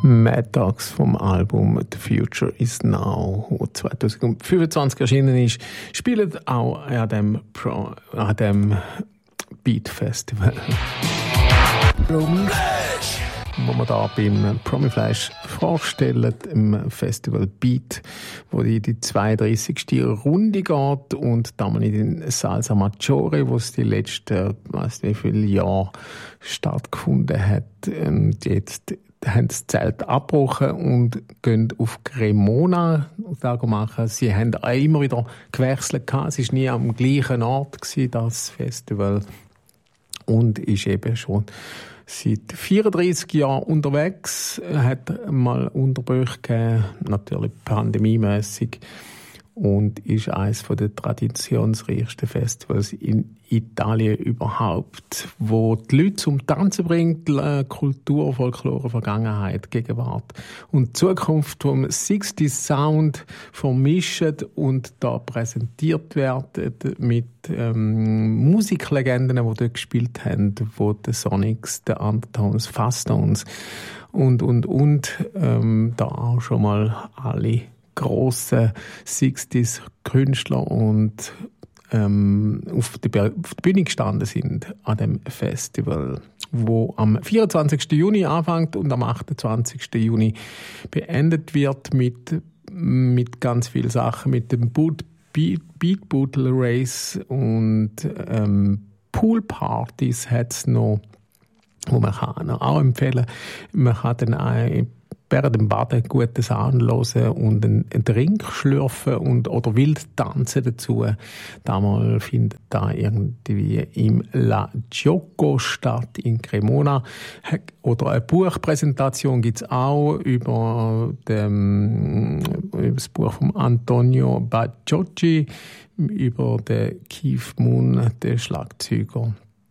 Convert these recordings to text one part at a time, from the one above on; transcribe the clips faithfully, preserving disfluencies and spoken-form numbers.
Mad Dogs vom Album The Future Is Now, das zwanzig fünfundzwanzig erschienen ist, spielen auch an dem, Pro, an dem Beat Festival. Promiflash! Wo wir da beim Promiflash vorstellen, im Festival Beat, wo die, die zweiunddreißigste Runde geht und da man in den Salsa Maggiore, wo es die letzten, weiß nicht wie viele Jahre stattgefunden hat, und jetzt haben das Zelt abgebrochen und gehen auf Cremona machen. Sie haben auch immer wieder gewechselt. Es war nie am gleichen Ort, das Festival. Und ist eben schon seit vierunddreißig Jahren unterwegs. Hat mal Unterbrüche gegeben, natürlich pandemiemässig. Und ist eines der traditionsreichsten Festivals in Italien überhaupt, wo die Leute zum Tanzen bringt, Kultur, Folklore, Vergangenheit, Gegenwart und die Zukunft vom sechziger Sound vermischt und da präsentiert werden mit ähm, Musiklegenden, die dort gespielt haben, wo die Sonics, die Undertones, Fasttones und, und, und ähm, da auch schon mal alle grosse sechziger-Künstler und ähm, auf, die, auf die Bühne gestanden sind an dem Festival, wo am vierundzwanzigsten Juni anfängt und am achtundzwanzigsten Juni beendet wird mit, mit ganz vielen Sachen, mit dem Boot, Beat, Beat Bootle Race und ähm, Poolpartys hat es noch, wo man kann auch empfehlen. Man kann dann auch während dem Baden gutes anhören und einen, einen Drink schlürfen und, oder wild tanzen dazu. Damals findet da irgendwie im La Gioco statt in Cremona. Oder eine Buchpräsentation gibt es auch über, dem, über das Buch von Antonio Bacciocchi, über den Keith Moon, den Schlagzeuger.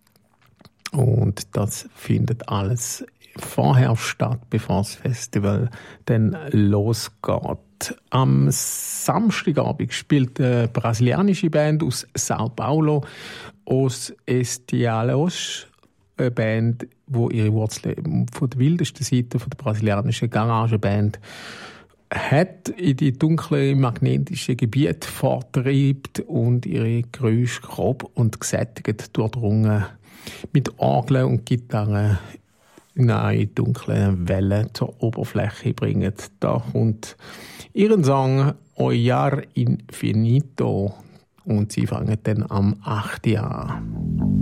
Und das findet alles vorher statt, bevor das Festival dann losgeht. Am Samstagabend spielt eine brasilianische Band aus Sao Paulo, Os Estialos, eine Band, die ihre Wurzeln von der wildesten Seite von der brasilianischen Garagenband hat, in die dunklen magnetischen Gebiete vortreibt und ihre Geräusche grob und gesättigt durchdrungen mit Orgeln und Gitarren neue dunkle Wellen zur Oberfläche bringen. Da kommt ihren Song Oyar Infinito und sie fangen dann am achten an.